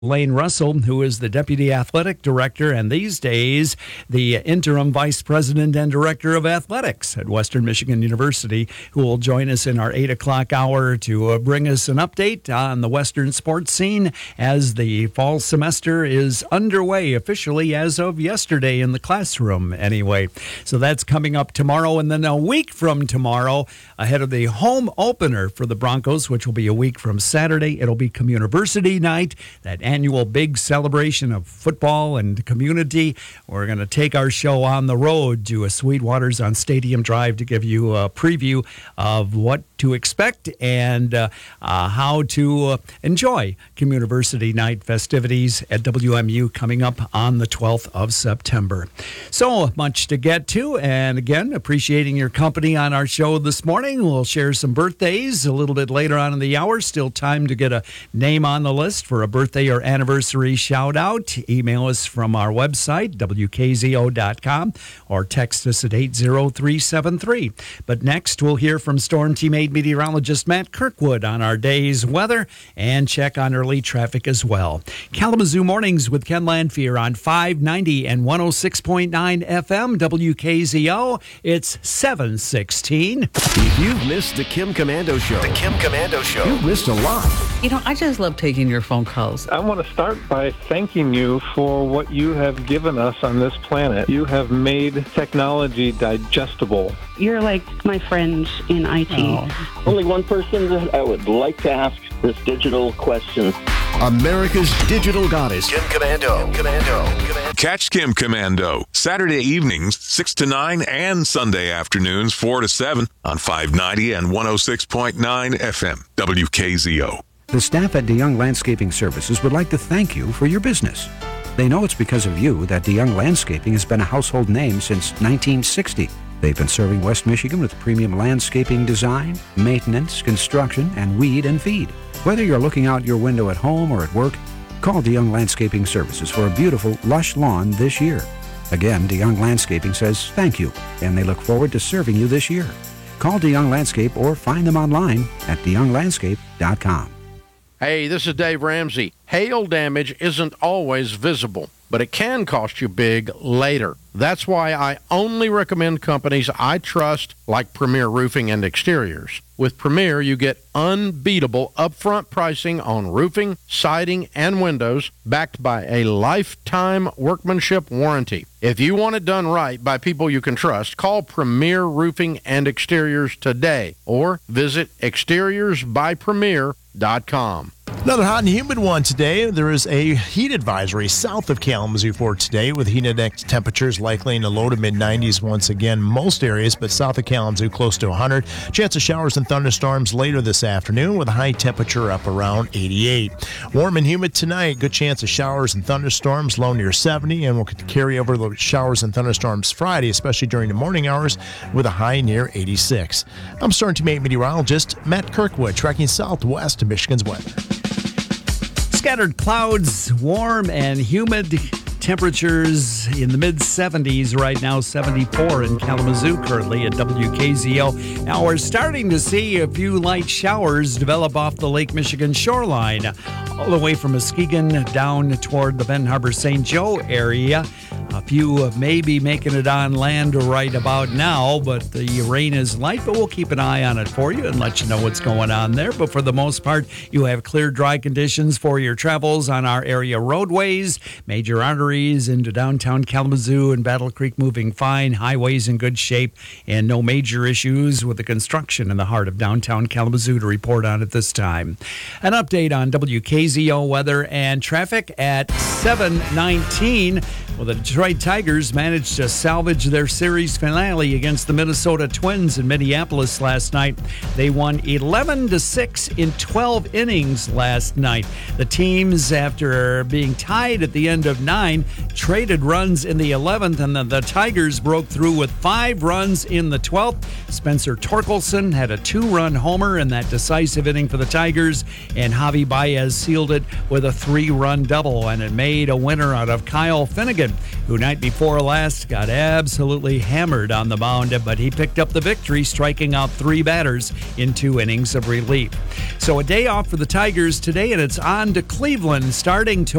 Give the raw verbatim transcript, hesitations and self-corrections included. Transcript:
Lane Russell, who is the Deputy Athletic Director and these days the Interim Vice President and Director of Athletics at Western Michigan University, who will join us in our eight o'clock hour to uh, bring us an update on the Western sports scene as the fall semester is underway officially as of yesterday in the classroom anyway. So that's coming up tomorrow, and then a week from tomorrow, ahead of the home opener for the Broncos, which will be a week from Saturday, it'll be Communiversity Night, that annual big celebration of football and community. We're going to take our show on the road to a Sweetwater's on Stadium Drive to give you a preview of what to expect and uh, uh, how to uh, enjoy Communiversity Night festivities at W M U coming up on the twelfth of September. So much to get to, and again, appreciating your company on our show this morning. We'll share some birthdays a little bit later on in the hour. Still time to get a name on the list for a birthday or anniversary shout out. Email us from our website, W K Z O dot com, or text us at eight zero three seven three. But next, we'll hear from Storm Team eight meteorologist Matt Kirkwood on our day's weather and check on early traffic as well. Kalamazoo Mornings with Ken Lanfear on five ninety and one oh six point nine F M W K Z O. It's seven sixteen. If you've missed the Kim Komando Show, the Kim Komando Show, you've missed a lot. You know, I just love taking your phone calls. I want to start by thanking you for what you have given us on this planet. You have made technology digestible. You're like my friends in I T. Oh. Only one person that I would like to ask this digital question. America's digital goddess, Kim Komando. Kim Komando. Komando. Catch Kim Komando Saturday evenings six to nine and Sunday afternoons four to seven on five ninety and one oh six point nine F M W K Z O. The staff at DeYoung Landscaping Services would like to thank you for your business. They know it's because of you that DeYoung Landscaping has been a household name since nineteen sixty. They've been serving West Michigan with premium landscaping design, maintenance, construction, and weed and feed. Whether you're looking out your window at home or at work, call DeYoung Landscaping Services for a beautiful, lush lawn this year. Again, DeYoung Landscaping says thank you, and they look forward to serving you this year. Call DeYoung Landscape or find them online at de young landscape dot com. Hey, this is Dave Ramsey. Hail damage isn't always visible, but it can cost you big later. That's why I only recommend companies I trust, like Premier Roofing and Exteriors. With Premier, you get unbeatable upfront pricing on roofing, siding, and windows, backed by a lifetime workmanship warranty. If you want it done right by people you can trust, call Premier Roofing and Exteriors today, or visit exteriors by premier dot com. Another hot and humid one today. There is a heat advisory south of Kalamazoo for today, with heat index temperatures likely in the low to mid nineties once again most areas, but south of Kalamazoo close to one hundred. Chance of showers and thunderstorms later this afternoon with a high temperature up around eighty-eight. Warm and humid tonight. Good chance of showers and thunderstorms, low near seventy, and we'll carry over the showers and thunderstorms Friday, especially during the morning hours, with a high near eighty-six. I'm Storm Team eight meteorologist Matt Kirkwood, tracking southwest to Michigan's weather. Scattered clouds, warm and humid. Temperatures in the mid seventies right now, seventy-four in Kalamazoo currently at W K Z O. Now we're starting to see a few light showers develop off the Lake Michigan shoreline, all the way from Muskegon down toward the Ben Harbor Saint Joe area. A few maybe making it on land right about now, but the rain is light, but we'll keep an eye on it for you and let you know what's going on there. But for the most part, you have clear, dry conditions for your travels on our area roadways, major arteries into downtown Kalamazoo and Battle Creek moving fine, highways in good shape, and no major issues with the construction in the heart of downtown Kalamazoo to report on at this time. An update on W K Z O weather and traffic at seven nineteen. Well, the Detroit Tigers managed to salvage their series finale against the Minnesota Twins in Minneapolis last night. They won eleven to six in twelve innings last night. The teams, after being tied at the end of nine, traded runs in the eleventh, and then the Tigers broke through with five runs in the twelfth. Spencer Torkelson had a two-run homer in that decisive inning for the Tigers, and Javi Baez sealed it with a three-run double, and it made a winner out of Kyle Finnegan. Michigan, who night before last got absolutely hammered on the mound, but he picked up the victory, striking out three batters in two innings of relief. So a day off for the Tigers today, and it's on to Cleveland starting tomorrow.